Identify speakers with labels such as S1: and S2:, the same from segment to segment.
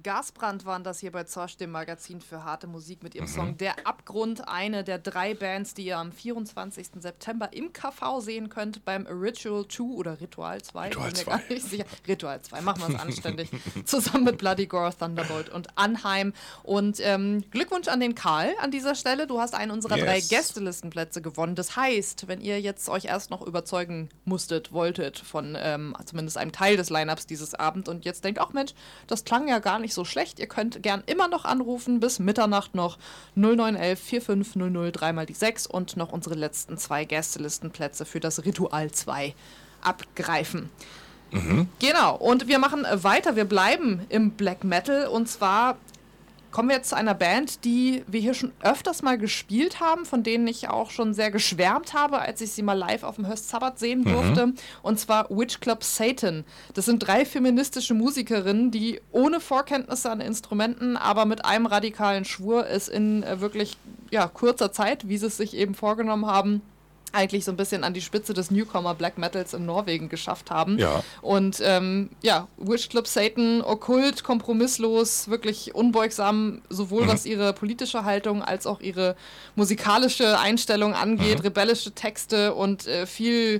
S1: Gasbrand waren das hier bei Zosch, dem Magazin für harte Musik mit ihrem Song Der Abgrund, eine der 3 Bands, die ihr am 24. September im KV sehen könnt beim Ritual 2 oder Ritual 2.
S2: Ritual 2.
S1: Gar nicht sicher. Ritual 2, machen wir es anständig. Zusammen mit Bloody Gore, Thunderbolt und Anheim. Und Glückwunsch an den Karl an dieser Stelle. Du hast einen unserer 3 Gästelistenplätze gewonnen. Das heißt, wenn ihr jetzt euch erst noch überzeugen wolltet von zumindest einem Teil des Lineups dieses Abend und jetzt denkt, ach Mensch, das klang ja gar nicht so schlecht. Ihr könnt gern immer noch anrufen, bis Mitternacht noch 0911 4500 3 mal die 6 und noch unsere letzten 2 Gästelistenplätze für das Ritual 2 abgreifen. Genau, und wir machen weiter. Wir bleiben im Black Metal und zwar kommen wir jetzt zu einer Band, die wir hier schon öfters mal gespielt haben, von denen ich auch schon sehr geschwärmt habe, als ich sie mal live auf dem Höchst Sabbat sehen durfte. Und zwar Witch Club Satan. Das sind 3 feministische Musikerinnen, die ohne Vorkenntnisse an Instrumenten, aber mit einem radikalen Schwur es in wirklich kurzer Zeit, wie sie es sich eben vorgenommen haben, eigentlich so ein bisschen an die Spitze des Newcomer Black Metals in Norwegen geschafft haben.
S2: Ja.
S1: Und Witch Club Satan, okkult, kompromisslos, wirklich unbeugsam, sowohl was ihre politische Haltung als auch ihre musikalische Einstellung angeht, rebellische Texte und viel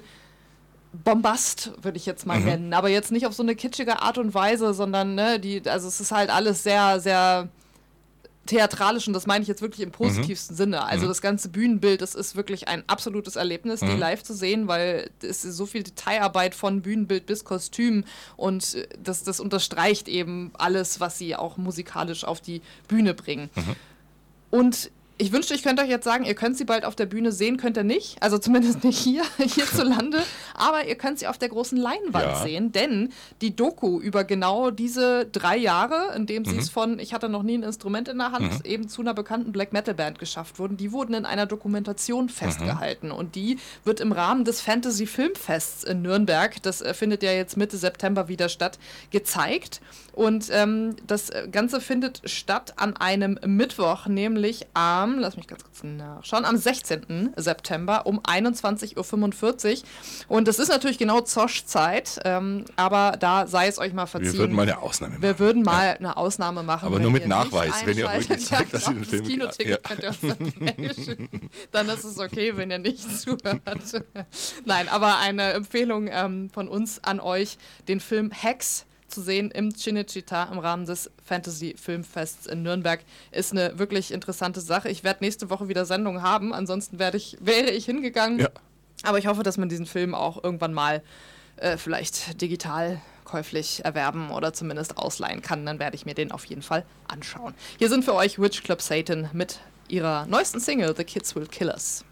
S1: Bombast, würde ich jetzt mal nennen. Aber jetzt nicht auf so eine kitschige Art und Weise, sondern es ist halt alles sehr, sehr theatralisch, und das meine ich jetzt wirklich im positivsten Sinne. Also das ganze Bühnenbild, das ist wirklich ein absolutes Erlebnis, die live zu sehen, weil es ist so viel Detailarbeit von Bühnenbild bis Kostüm und das unterstreicht eben alles, was sie auch musikalisch auf die Bühne bringen. Und ich wünschte, ich könnte euch jetzt sagen, ihr könnt sie bald auf der Bühne sehen, könnt ihr nicht. Also zumindest nicht hierzulande. Aber ihr könnt sie auf der großen Leinwand sehen, denn die Doku über genau diese 3 Jahre, in dem sie es von, ich hatte noch nie ein Instrument in der Hand, eben zu einer bekannten Black Metal Band geschafft wurden, die wurden in einer Dokumentation festgehalten. Und die wird im Rahmen des Fantasy Filmfests in Nürnberg, das findet ja jetzt Mitte September wieder statt, gezeigt. Und das Ganze findet statt an einem Mittwoch, nämlich lass mich ganz kurz nachschauen, am 16. September um 21.45 Uhr. Und das ist natürlich genau Zosch-Zeit, aber da sei es euch mal verziehen.
S2: Wir würden mal eine Ausnahme machen.
S1: Wir würden mal eine Ausnahme machen.
S2: Aber nur mit Nachweis, wenn ihr wirklich zeigt, dass ihr den Film...
S1: Das Kinoticket könnt ihr uns dann schicken. Dann ist es okay, wenn ihr nicht zuhört. Nein, aber eine Empfehlung von uns an euch, den Film Hex zu sehen im Cinecittà im Rahmen des Fantasy Filmfests in Nürnberg, ist eine wirklich interessante Sache. Ich werde nächste Woche wieder Sendung haben, ansonsten wäre ich hingegangen. Ja. Aber ich hoffe, dass man diesen Film auch irgendwann mal vielleicht digital käuflich erwerben oder zumindest ausleihen kann. Dann werde ich mir den auf jeden Fall anschauen. Hier sind für euch Witch Club Satan mit ihrer neuesten Single The Kids Will Kill Us.